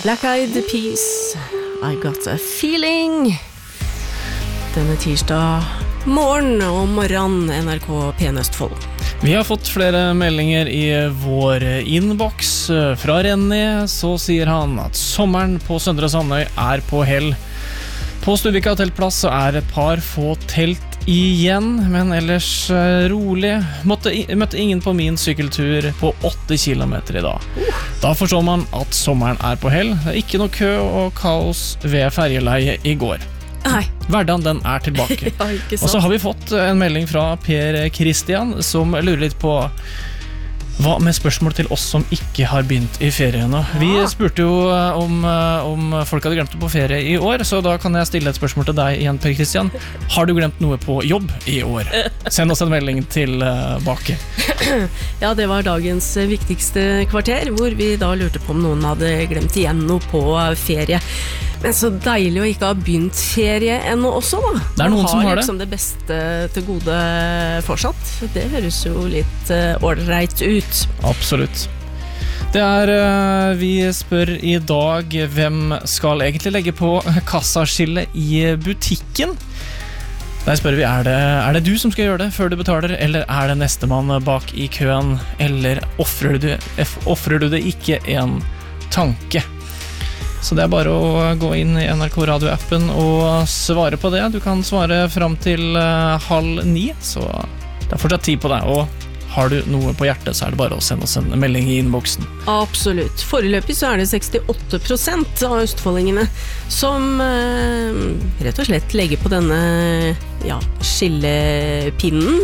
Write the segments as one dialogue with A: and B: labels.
A: Black Eyed Peas, I Got a Feeling. Denne tirsdag morgen og morgen, NRK P1 Østfold.
B: Vi har fått flere meldinger i vår inbox. Fra Renny så sier han at sommeren på Søndre Sandøy på hell. På Stuvika teltplass så et par få telt igjen, men ellers rolig. Møtte ingen på min sykkeltur på 8 kilometer i dag. Da forstår man at sommeren på hell. Det ikke noe kø og kaos ved ferjeleie i går.
A: Nei.
B: Hverdagen den tilbake.
A: Ja, ikke sant.
B: Og så har vi fått en melding fra Per Christian som lurer litt på hva med spørsmål til oss som ikke har begynt i ferie nå. Vi spurte jo om folk hadde glemt det på ferie i år, så da kan jeg stille et spørsmål til deg igjen, Per Christian. Har du glemt noe på jobb i år? Send oss en melding tilbake.
A: Ja, det var dagens viktigste kvarter, hvor vi da lurte på om noen hadde glemt igjen noe på ferie. Men så deilig å ikke ha begynt ferie ennå også, da.
B: Det noen som har det.
A: Liksom det beste til gode fortsatt. Det høres jo litt ordreit ut.
B: Absolutt. Det vi spør i dag, hvem skal egentlig legge på kassaskillet i butikken? Der spør vi, det du som skal gjøre det før du betaler, eller det nestemann bak i køen, eller offrer du det ikke en tanke? Så det bare å gå inn i NRK Radio-appen og svare på det. Du kan svare frem til 8:30, så det fortsatt tid på deg. Og har du noe på hjertet, så det bare å sende oss en melding i innboksen. Absolutt.
A: Foreløpig så det 68% av østfoldingene som rett og slett legger på denne skillepinnen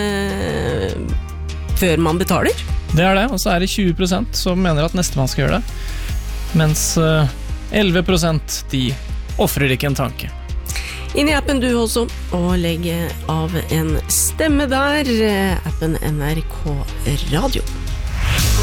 A: før man betaler.
B: Det det, og så det 20% som mener at nestemann skal gjøre det. Mens 11% de offrer ikke en tanke.
A: Inn i appen du også, og legg av en stemme der. Appen NRK Radio.